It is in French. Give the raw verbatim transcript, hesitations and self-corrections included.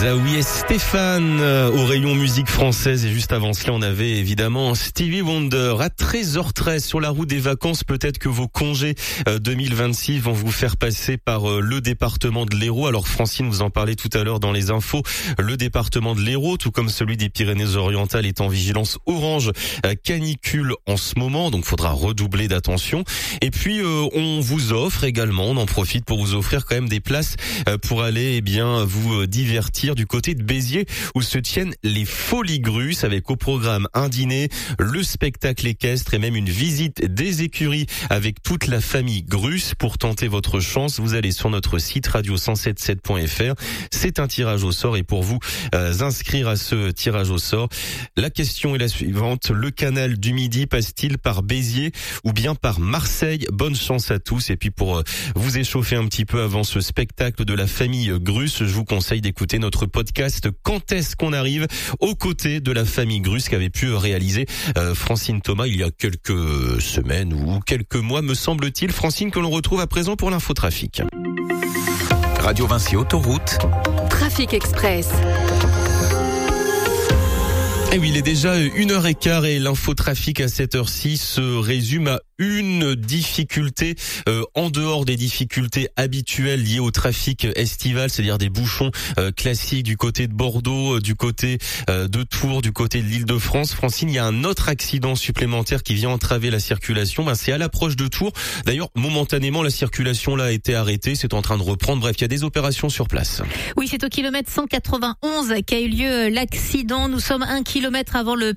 Zaoui et Stéphane euh, au rayon musique française, et juste avant cela on avait évidemment Stevie Wonder. À treize heures treize sur la route des vacances, peut-être que vos congés euh, deux mille vingt-six vont vous faire passer par euh, le département de l'Hérault. Alors Francine vous en parlait tout à l'heure dans les infos, le département de l'Hérault tout comme celui des Pyrénées-Orientales est en vigilance orange euh, canicule en ce moment, donc faudra redoubler d'attention. Et puis euh, on vous offre également, on en profite pour vous offrir quand même des places euh, pour aller eh bien vous euh, divertir du côté de Béziers où se tiennent les Folies Grusses avec au programme un dîner, le spectacle équestre et même une visite des écuries avec toute la famille Grusse. Pour tenter votre chance, vous allez sur notre site radio cent soixante-dix-sept point f r. C'est un tirage au sort et pour vous euh, inscrire à ce tirage au sort, la question est la suivante. Le canal du Midi passe-t-il par Béziers ou bien par Marseille? Bonne chance à tous. Et puis pour euh, vous échauffer un petit peu avant ce spectacle de la famille Grusse, je vous conseille d'écouter notre podcast Quand est-ce qu'on arrive aux côtés de la famille Grusse qu'avait pu réaliser euh, Francine Thomas il y a quelques semaines ou quelques mois me semble-t-il. Francine que l'on retrouve à présent pour l'infotrafic. Radio Vinci Autoroute. Trafic Express. Et oui, il est déjà une heure quinze et l'infotrafic à cette heure-ci se résume à une difficulté euh, en dehors des difficultés habituelles liées au trafic estival, c'est-à-dire des bouchons euh, classiques du côté de Bordeaux, euh, du côté euh, de Tours, du côté de l'Île-de-France. Francine, il y a un autre accident supplémentaire qui vient entraver la circulation. Ben, c'est à l'approche de Tours. D'ailleurs, momentanément, la circulation là a été arrêtée. C'est en train de reprendre. Bref, il y a des opérations sur place. Oui, c'est au kilomètre cent quatre-vingt-onze qu'a eu lieu l'accident. Nous sommes un kilomètre avant le